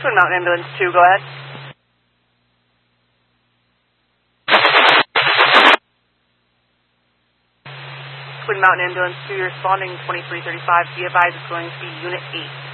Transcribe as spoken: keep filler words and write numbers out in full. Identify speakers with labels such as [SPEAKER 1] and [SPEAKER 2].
[SPEAKER 1] Twin Mountain Ambulance two, go ahead. Twin Mountain Ambulance two, you're responding twenty-three thirty-five. Be advised it's going to be Unit eight.